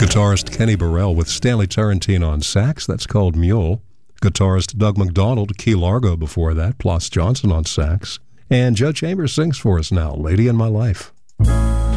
Guitarist Kenny Burrell with Stanley Turrentine on sax, that's called Mule. Guitarist Doug McDonald, Key Largo before that, plus Johnson on sax. And Joe Chambers sings for us now, Lady in My Life.